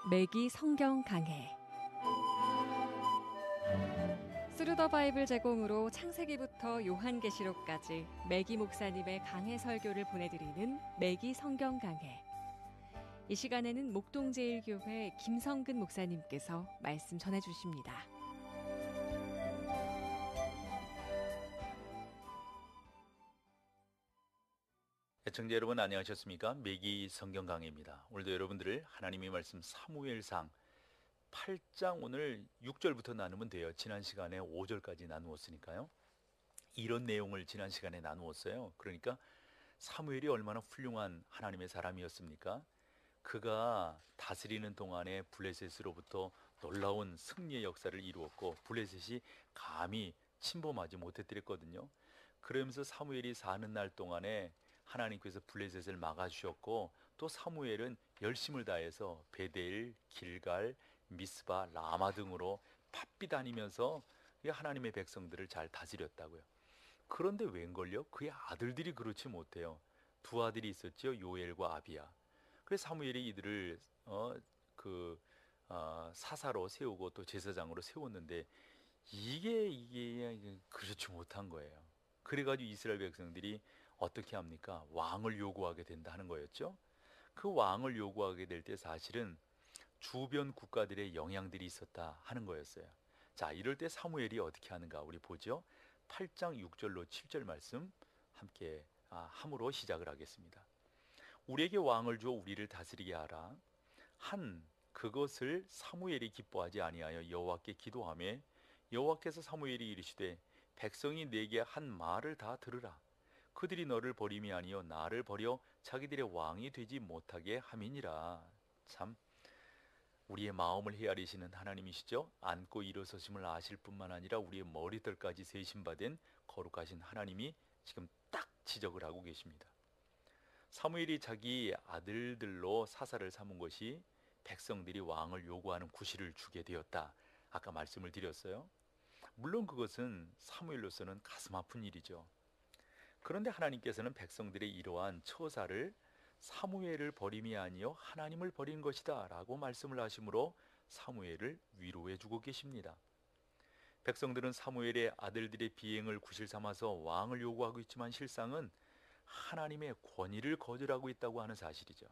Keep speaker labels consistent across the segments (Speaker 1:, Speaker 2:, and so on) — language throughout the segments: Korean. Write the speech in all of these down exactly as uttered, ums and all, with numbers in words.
Speaker 1: 매기 성경 강해. 스루더 바이블 제공으로 창세기부터 요한계시록까지 매기 목사님의 강해 설교를 보내드리는 매기 성경 강해. 이 시간에는 목동제일교회 김성근 목사님께서 말씀 전해주십니다.
Speaker 2: 애청자 여러분 안녕하셨습니까? 매기 성경 강해입니다. 오늘도 여러분들을 하나님의 말씀 사무엘상 팔 장 오늘 육 절부터 나누면 돼요. 지난 시간에 오 절까지 나누었으니까요. 이런 내용을 지난 시간에 나누었어요. 그러니까 사무엘이 얼마나 훌륭한 하나님의 사람이었습니까? 그가 다스리는 동안에 블레셋으로부터 놀라운 승리의 역사를 이루었고 블레셋이 감히 침범하지 못했더랬거든요. 그러면서 사무엘이 사는 날 동안에 하나님께서 블레셋을 막아주셨고, 또 사무엘은 열심을 다해서 베델, 길갈, 미스바, 라마 등으로 바삐 다니면서 하나님의 백성들을 잘 다스렸다고요. 그런데 웬걸요? 그의 아들들이 그렇지 못해요. 두 아들이 있었죠. 요엘과 아비야. 그래서 사무엘이 이들을 어, 그 어, 사사로 세우고 또 제사장으로 세웠는데 이게 이게 그렇지 못한 거예요. 그래가지고 이스라엘 백성들이 어떻게 합니까? 왕을 요구하게 된다 하는 거였죠. 그 왕을 요구하게 될 때 사실은 주변 국가들의 영향들이 있었다 하는 거였어요. 자, 이럴 때 사무엘이 어떻게 하는가 우리 보죠. 팔 장 육 절로 칠 절 말씀 함께 아, 함으로 시작을 하겠습니다. 우리에게 왕을 주어 우리를 다스리게 하라. 한 그것을 사무엘이 기뻐하지 아니하여 여호와께 기도하며 여호와께서 사무엘이 이르시되 백성이 내게 한 말을 다 들으라. 그들이 너를 버림이 아니요 나를 버려 자기들의 왕이 되지 못하게 함이니라. 참 우리의 마음을 헤아리시는 하나님이시죠. 앉고 일어서심을 아실 뿐만 아니라 우리의 머리털까지 세심받은 거룩하신 하나님이 지금 딱 지적을 하고 계십니다. 사무엘이 자기 아들들로 사사를 삼은 것이 백성들이 왕을 요구하는 구실을 주게 되었다. 아까 말씀을 드렸어요. 물론 그것은 사무엘로서는 가슴 아픈 일이죠. 그런데 하나님께서는 백성들의 이러한 처사를 사무엘을 버림이 아니요 하나님을 버린 것이다 라고 말씀을 하시므로 사무엘을 위로해 주고 계십니다. 백성들은 사무엘의 아들들의 비행을 구실 삼아서 왕을 요구하고 있지만 실상은 하나님의 권위를 거절하고 있다고 하는 사실이죠.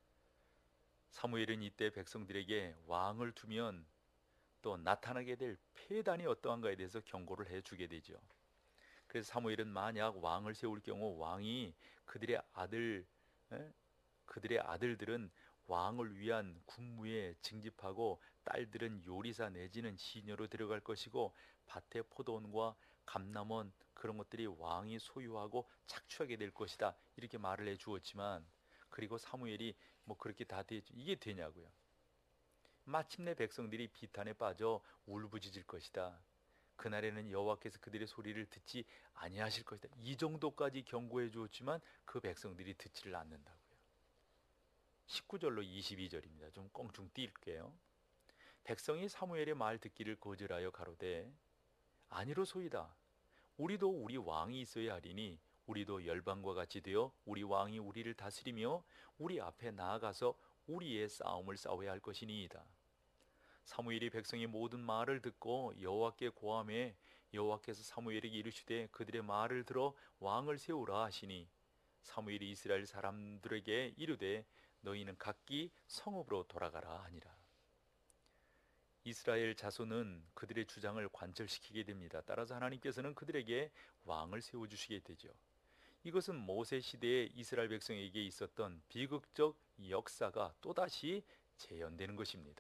Speaker 2: 사무엘은 이때 백성들에게 왕을 두면 또 나타나게 될 폐단이 어떠한가에 대해서 경고를 해주게 되죠. 그래서 사무엘은 만약 왕을 세울 경우 왕이 그들의 아들, 에? 그들의 아들들은 왕을 위한 군무에 징집하고 딸들은 요리사 내지는 시녀로 들어갈 것이고 밭에 포도원과 감남원 그런 것들이 왕이 소유하고 착취하게 될 것이다. 이렇게 말을 해 주었지만 그리고 사무엘이 뭐 그렇게 다 되죠. 이게 되냐고요. 마침내 백성들이 비탄에 빠져 울부짖을 것이다. 그날에는 여호와께서 그들의 소리를 듣지 아니하실 것이다. 이 정도까지 경고해 주었지만 그 백성들이 듣지를 않는다고요. 십구 절로 이십이 절입니다. 좀 껑충 띄울게요. 백성이 사무엘의 말 듣기를 거절하여 가로되 아니로소이다. 우리도 우리 왕이 있어야 하리니 우리도 열방과 같이 되어 우리 왕이 우리를 다스리며 우리 앞에 나아가서 우리의 싸움을 싸워야 할 것이니이다. 사무엘이 백성의 모든 말을 듣고 여호와께 고하매 여호와께서 사무엘에게 이르시되 그들의 말을 들어 왕을 세우라 하시니 사무엘이 이스라엘 사람들에게 이르되 너희는 각기 성읍으로 돌아가라 하니라. 이스라엘 자손은 그들의 주장을 관철시키게 됩니다. 따라서 하나님께서는 그들에게 왕을 세워주시게 되죠. 이것은 모세 시대에 이스라엘 백성에게 있었던 비극적 역사가 또다시 재현되는 것입니다.